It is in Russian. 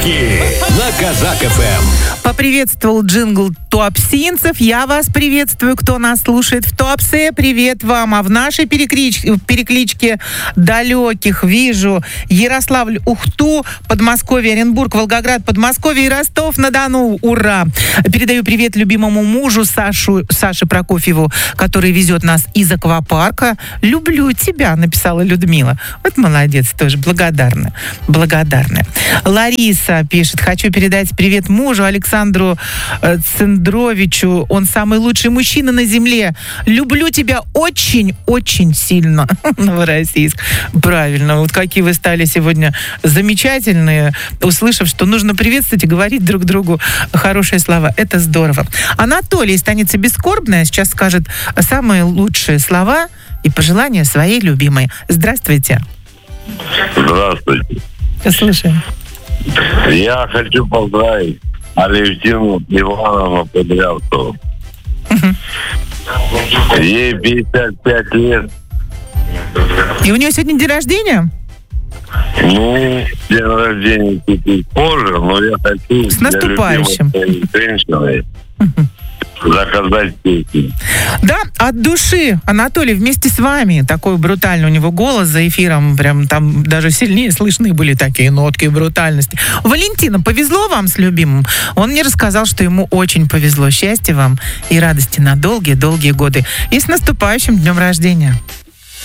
подарки на Казак ФМ. Поприветствовал джингл туапсинцев. Я вас приветствую, кто нас слушает в Туапсе. Привет вам. А в нашей перекличке далеких вижу Ярославль, Ухту, Подмосковье, Оренбург, Волгоград, Подмосковье и Ростов-на-Дону. Ура! Передаю привет любимому мужу Саше Прокофьеву, который везет нас из аквапарка. «Люблю тебя», написала Людмила. Вот молодец тоже. Благодарна. Лариса пишет: хочу передать привет мужу Александру Цендровичу. Он самый лучший мужчина на земле. Люблю тебя очень-очень сильно. Новороссийск. Правильно. Вот какие вы стали сегодня замечательные, услышав, что нужно приветствовать и говорить друг другу хорошие слова. Это здорово. Анатолий из станицы Бескорбная сейчас скажет самые лучшие слова и пожелания своей любимой. Здравствуйте. Здравствуйте. Слушаем. Я хочу поздравить Алевтину Ивановну Подрявцеву. Ей 55 лет. И у нее сегодня день рождения? Ну, день рождения чуть позже, но я хочу с наступающим для любимой женщины заказать песню. Да, от души. Анатолий вместе с вами. Такой брутальный у него голос за эфиром. Прям там даже сильнее слышны были такие нотки брутальности. Валентина, повезло вам с любимым? Он мне рассказал, что ему очень повезло. Счастья вам и радости на долгие-долгие годы. И с наступающим днем рождения.